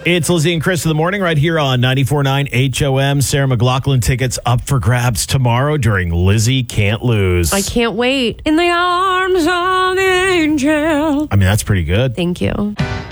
It's Lizzie and Chris in the morning right here on 94.9 HOM. Sarah McLachlan tickets up for grabs tomorrow during Lizzie Can't Lose. I can't wait. In the arms of an angel. I mean, that's pretty good. Thank you.